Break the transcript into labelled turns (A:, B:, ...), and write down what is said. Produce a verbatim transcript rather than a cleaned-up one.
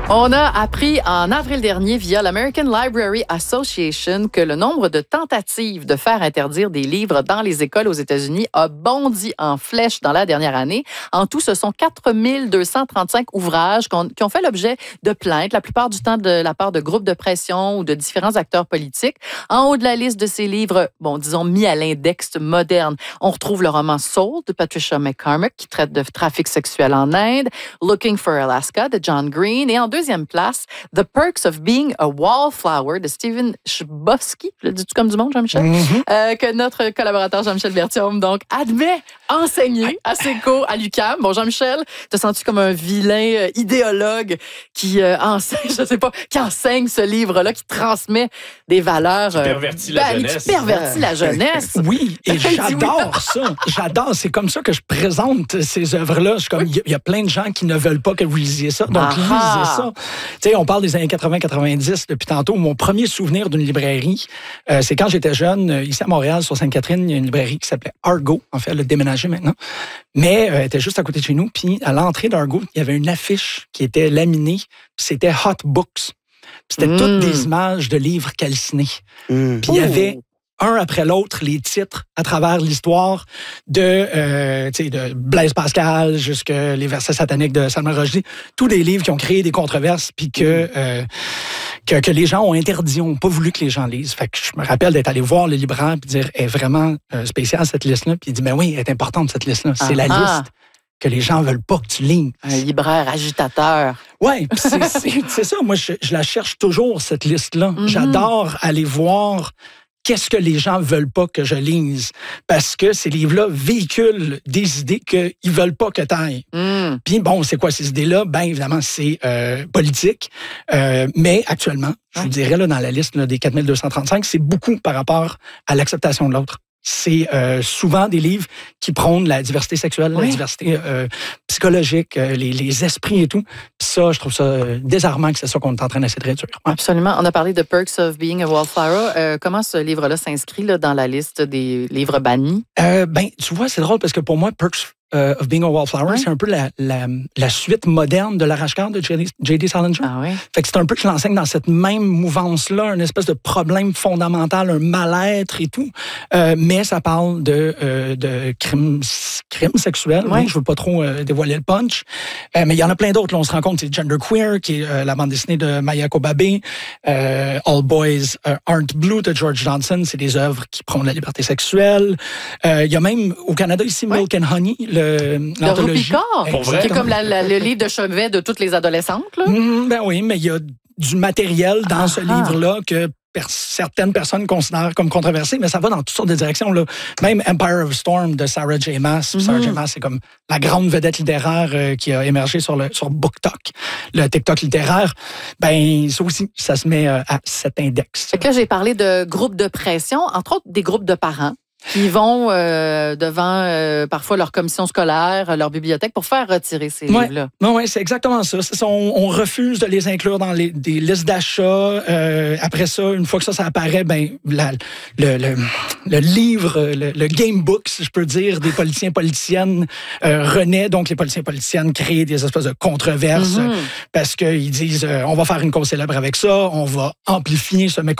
A: On a appris en avril dernier via l'American Library Association que le nombre de tentatives de faire interdire des livres dans les écoles aux États-Unis a bondi en flèche dans la dernière année. En tout, ce sont quatre mille deux cent trente-cinq ouvrages qui ont fait l'objet de plaintes, la plupart du temps de la part de groupes de pression ou de différents acteurs politiques. En haut de la liste de ces livres, bon, disons, mis à l'index moderne, on retrouve le roman Soul de Patricia McCormick qui traite de trafic sexuel en Inde, Looking for Alaska de John Green et en deuxième place, The Perks of Being a Wallflower de Stephen Chbosky, le dis-tu comme du monde, Jean-Michel? Mm-hmm. Euh, que notre collaborateur Jean-Michel Berthiaume, donc, admet enseigner à ses cours à l'U Q A M. Bon, Jean-Michel, te sens-tu comme un vilain euh, idéologue qui euh, enseigne, je sais pas, qui enseigne ce livre-là, qui transmet des valeurs...
B: Qui pervertit la
A: ben,
B: jeunesse.
A: Qui pervertit la jeunesse.
C: Oui, et j'adore ça. J'adore. C'est comme ça que je présente ces œuvres-là. Je suis comme, il y a plein de gens qui ne veulent pas que vous lisiez ça, donc lisez ça. Tu sais, on parle des années quatre-vingts quatre-vingt-dix depuis tantôt. Mon premier souvenir d'une librairie, euh, c'est quand j'étais jeune, euh, ici à Montréal, sur Sainte-Catherine, il y a une librairie qui s'appelait Argo. En fait, elle a déménagé maintenant. Mais euh, elle était juste à côté de chez nous. Puis à l'entrée d'Argo, il y avait une affiche qui était laminée. Puis c'était Hot Books. Puis c'était mmh. toutes des images de livres calcinés. Mmh. Puis il y avait un après l'autre les titres à travers l'histoire de, euh, tu sais, de Blaise Pascal jusqu'à les versets sataniques de Salman Rushdie. Tous des livres qui ont créé des controverses puis que, euh, que, que les gens ont interdit, n'ont pas voulu que les gens lisent. Fait que je me rappelle d'être allé voir le libraire puis dire, est vraiment euh, spéciale cette liste-là? Puis il dit, mais oui, elle est importante cette liste-là. C'est ah, la ah. liste que les gens veulent pas que tu lises.
A: Un libraire agitateur.
C: Oui, c'est, c'est, c'est ça. Moi, je, je la cherche toujours, cette liste-là. Mm-hmm. J'adore aller voir qu'est-ce que les gens veulent pas que je lise. Parce que ces livres-là véhiculent des idées qu'ils veulent pas que tu ailles. Mm. Puis bon, c'est quoi ces idées-là? Bien, évidemment, c'est euh, politique. Euh, mais actuellement, je vous dirais, là, dans la liste là, des quatre mille deux cent trente-cinq, c'est beaucoup par rapport à l'acceptation de l'autre. C'est euh, souvent des livres qui prônent la diversité sexuelle, oui. la diversité euh, psychologique, euh, les, les esprits et tout. Puis ça, je trouve ça euh, désarmant que c'est ça qu'on est en train d'essayer de réduire. Ouais.
A: Absolument. On a parlé de Perks of Being a Wallflower. Euh, comment ce livre-là s'inscrit là, dans la liste des livres bannis? Euh,
C: ben, tu vois, c'est drôle parce que pour moi, Perks Uh, of Being a Wallflower, ouais. c'est un peu la, la, la suite moderne de l'arrache-cœur de J D Salinger.
A: Ah oui?
C: Fait que c'est un peu que je l'enseigne dans cette même mouvance-là, une espèce de problème fondamental, un mal-être et tout. Euh, mais ça parle de, euh, de crimes, crimes sexuels. Ouais. Oui, je veux pas trop euh, dévoiler le punch. Euh, mais il y en a plein d'autres. Là, on se rend compte, c'est Gender Queer, qui est euh, la bande dessinée de Maya Kobabe. Euh, All Boys uh, Aren't Blue de George Johnson. C'est des œuvres qui prônent la liberté sexuelle. Euh, il y a même, au Canada, ici, ouais. Milk and Honey, le
A: Le Rupicard, qui est comme la, la, le livre de chevet de toutes les adolescentes. Là.
C: Mmh, ben oui, mais il y a du matériel dans ah, ce ah. livre-là que per- certaines personnes considèrent comme controversé, mais ça va dans toutes sortes de directions. Là. Même Empire of Storm de Sarah J. Maas. Mm-hmm. Sarah J. Maas, c'est comme la grande vedette littéraire euh, qui a émergé sur, le, sur BookTok, le TikTok littéraire. Ben, ça aussi, ça se met euh, à cet index.
A: Fait que là, j'ai parlé de groupes de pression, entre autres des groupes de parents. Qui vont euh, devant euh, parfois leur commission scolaire, leur bibliothèque, pour faire retirer ces
C: ouais.
A: livres-là.
C: Oui, ouais, c'est exactement ça. C'est, on, on refuse de les inclure dans les, des listes d'achat. Euh, après ça, une fois que ça, ça apparaît, ben, la, le, le, le livre, le, le game book, si je peux dire, des politiciens politiciennes euh, renaît. Donc, les politiciens politiciennes créent des espèces de controverses mm-hmm. parce qu'ils disent euh, on va faire une cause célèbre avec ça, on va amplifier ce